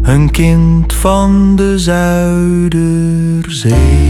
een kind van de Zuiderzee.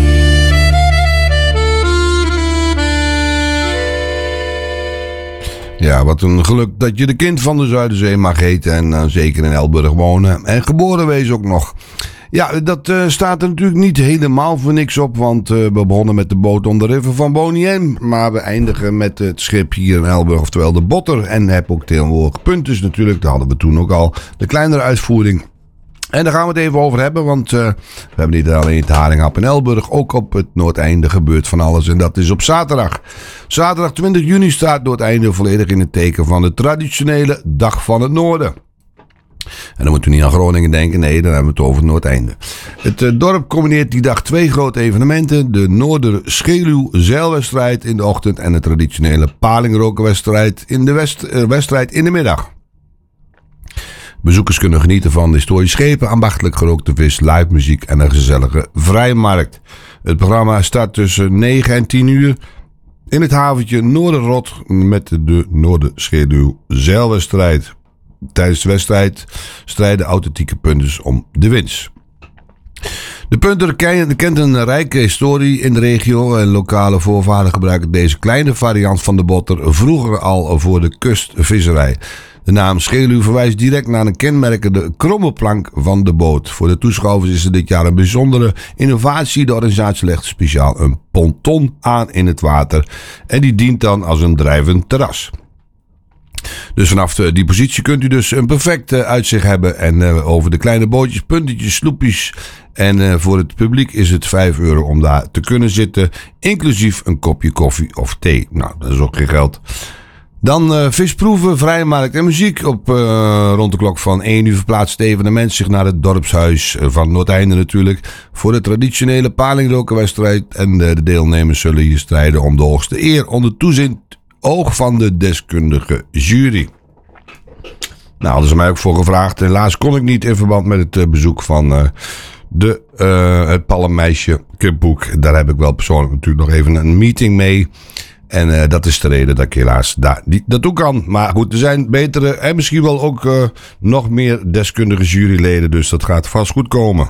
Ja, wat een geluk dat je de kind van de Zuiderzee mag heten en zeker in Elburg wonen. En geboren wees ook nog. Ja, dat staat er natuurlijk niet helemaal voor niks op, want we begonnen met de boot on the river van Boniem. Maar we eindigen met het schip hier in Elburg, oftewel de Botter. En heb ook tegenwoordig Puntus natuurlijk, dat hadden we toen ook al, de kleinere uitvoering. En daar gaan we het even over hebben, want we hebben niet alleen het Haringhap in Elburg, ook op het Noordeinde gebeurt van alles. En dat is op zaterdag. Zaterdag 20 juni staat Noordeinde volledig in het teken van de traditionele Dag van het Noorden. En dan moeten we niet aan Groningen denken, nee, dan hebben we het over het Noordeinde. Het dorp combineert die dag twee grote evenementen. De Noorder-Scheluw zeilwedstrijd in de ochtend en de traditionele palingrokenwedstrijd in de wedstrijd in de middag. Bezoekers kunnen genieten van historische schepen, ambachtelijk gerookte vis, live muziek en een gezellige vrijmarkt. Het programma start tussen 9 en 10 uur in het haventje Noorderrot met de Noorder-Scheluw zeilwedstrijd. Tijdens de wedstrijd strijden authentieke punters om de winst. De punter kent een rijke historie in de regio en lokale voorvaderen gebruiken deze kleine variant van de botter vroeger al voor de kustvisserij. De naam Scheluw verwijst direct naar een kenmerkende kromme plank van de boot. Voor de toeschouwers is er dit jaar een bijzondere innovatie. De organisatie legt speciaal een ponton aan in het water en die dient dan als een drijvend terras. Dus vanaf die positie kunt u dus een perfect uitzicht hebben. En over de kleine bootjes, puntjes, sloepjes. En voor het publiek is het €5 om daar te kunnen zitten. Inclusief een kopje koffie of thee. Nou, dat is ook geen geld. Dan visproeven, vrijmarkt en muziek. Rond de klok van 1 uur verplaatst het evenement zich naar het dorpshuis van Noordeinde natuurlijk. Voor de traditionele palingrokenwedstrijd. En de deelnemers zullen hier strijden om de hoogste eer onder toezicht oog van de deskundige jury. Nou, hadden ze mij ook voor gevraagd. Helaas kon ik niet in verband met het bezoek van het Palmmeisje Cupboek. Daar heb ik wel persoonlijk natuurlijk nog even een meeting mee. En dat is de reden dat ik helaas daar niet naartoe kan. Maar goed, er zijn betere en misschien wel ook nog meer deskundige juryleden. Dus dat gaat vast goed komen.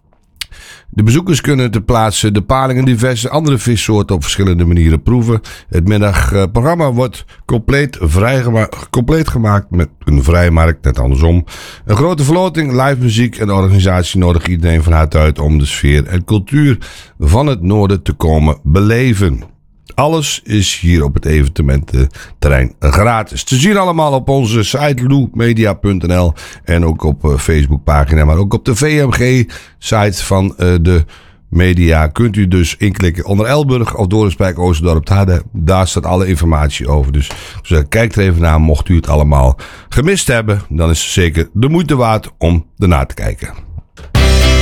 De bezoekers kunnen ter plaatse de paling en diverse andere vissoorten op verschillende manieren proeven. Het middagprogramma wordt compleet gemaakt met een vrijmarkt, net andersom. Een grote verloting, live muziek en de organisatie nodigt iedereen van harte uit om de sfeer en cultuur van het noorden te komen beleven. Alles is hier op het evenemententerrein gratis. Te zien allemaal op onze site loemedia.nl en ook op Facebookpagina, maar ook op de VMG-site van de media. Kunt u dus inklikken onder Elburg of Doornspijk, Oosterdorp. Daar staat alle informatie over. Dus kijk er even naar. Mocht u het allemaal gemist hebben, dan is het zeker de moeite waard om ernaar te kijken.